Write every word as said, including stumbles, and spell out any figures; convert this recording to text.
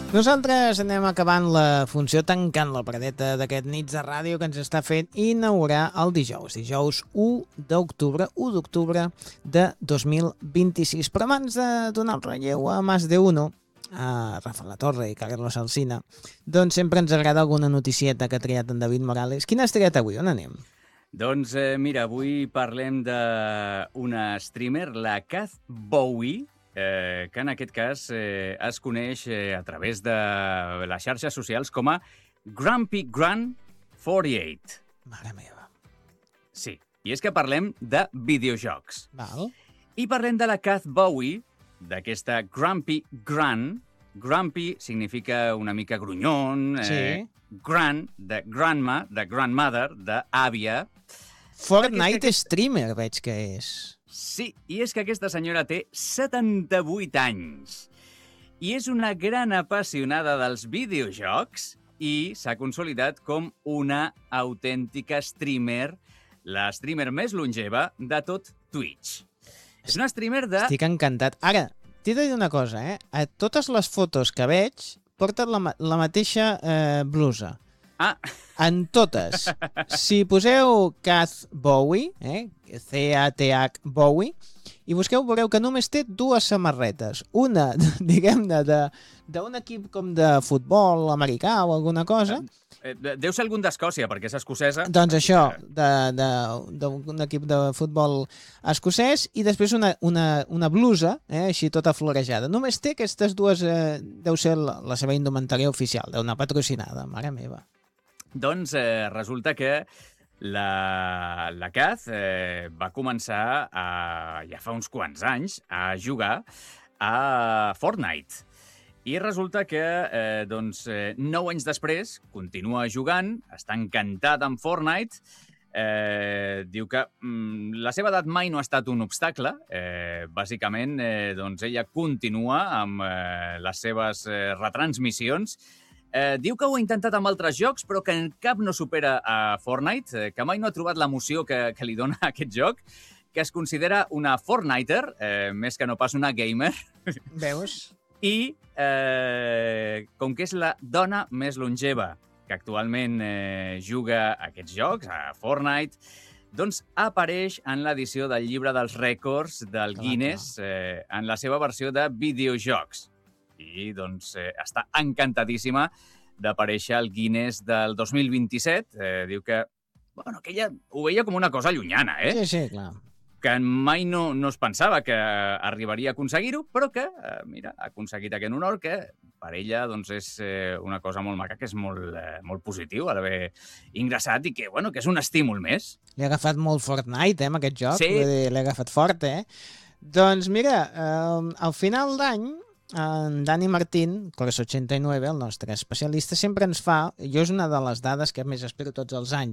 Nosaltres anem acabant la funció, tancant la paradeta d'aquest nits de ràdio que ens està fent inaugurar el dijous, dijous u d'octubre, u d'octubre de dos mil vint-i-sis. Però abans de donar el relleu a Más de Uno, a Rafa La Torre i Carlos Alsina, doncs sempre ens agrada alguna noticieta que ha triat en David Morales. Quina has triat avui? On anem? Doncs eh, mira, avui parlem d'una streamer, la Kath Bowie, eh, que en aquest cas eh, es coneix eh, a través de les xarxes socials com a Grumpy Gran quaranta-vuit. Mare meva. Sí, i és que parlem de videojocs. Val. I parlem de la Kath Bowie, d'aquesta Grumpy Gran. Grumpy significa una mica grunyon, eh, Sí. Gran, de grandma, de grandmother, d'àvia. Fortnite Aquest- streamer veig que és. Sí, i és que aquesta senyora té setanta-vuit anys i és una gran apassionada dels videojocs i s'ha consolidat com una autèntica streamer, la streamer més longeva de tot Twitch. És una streamer de... Estic encantat. Ara, t'he de dir una cosa, eh? A totes les fotos que veig porten la, ma- la mateixa eh, blusa. Ah, En totes. Si poseu Kath Bowie, eh? C A T H Bowie, i busqueu, veureu que només té dues samarretes. Una, diguem-ne, de- d'un equip com de futbol americà o alguna cosa. eh, deu ser algun d'Escòcia, perquè és escocesa. Doncs això, de- de- d'un equip de futbol escocès, i després una, una, una blusa, eh, així tota florejada. Només té aquestes dues, eh, deu ser la, la seva indumentària oficial, deu anar patrocinada, mare meva. Doncs eh, resulta que la, la Kath eh, va començar a, ja fa uns quants anys a jugar a Fortnite. I resulta que eh, doncs, eh, nou anys després continua jugant, està encantat amb Fortnite, eh, diu que mm, la seva edat mai no ha estat un obstacle, eh, bàsicament eh, doncs ella continua amb eh, les seves eh, retransmissions. Eh, diu que ho ha intentat amb altres jocs, però que en cap no supera a Fortnite, eh, que mai no ha trobat l'emoció que, que li dona aquest joc, que es considera una Fortniter, eh, més que no pas una gamer, Veus? i eh, com que és la dona més longeva que actualment eh, juga a aquests jocs, a Fortnite, doncs apareix en l'edició del llibre dels rècords del Clar, Guinness eh, en la seva versió de videojocs. I doncs eh, està encantadíssima d'aparèixer al Guinness del dos mil vint-i-set. Eh, diu que, bueno, que ella ho veia com una cosa llunyana, eh? Sí, sí, clar. Que mai no, no es pensava que arribaria a aconseguir-ho, però que, eh, mira, ha aconseguit aquest honor que per ella doncs, és eh, una cosa molt maca, que és molt, eh, molt positiu haver ingressat i que, bueno, que és un estímul més. Li ha agafat molt Fortnite, eh, amb aquest joc. Sí. Vull dir, l'ha agafat fort, eh? Doncs mira, eh, al final d'any, en Dani Martín, Coles ochenta y nueve, el nostre especialista, sempre ens fa, jo és una de les dades que més espero tots els anys,